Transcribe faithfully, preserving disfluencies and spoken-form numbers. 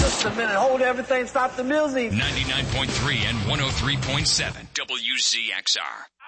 Just a minute. Hold everything. Stop the music. ninety-nine point three and one oh three point seven W Z X R.